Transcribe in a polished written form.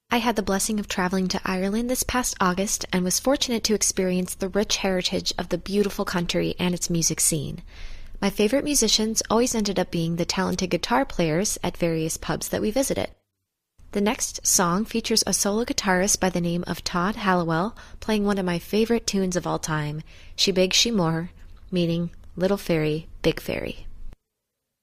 I had the blessing of traveling to Ireland this past August and was fortunate to experience the rich heritage of the beautiful country and its music scene. My favorite musicians always ended up being the talented guitar players at various pubs that we visited. The next song features a solo guitarist by the name of Todd Hallowell playing one of my favorite tunes of all time, She Big She More, meaning Little Fairy, Big Fairy.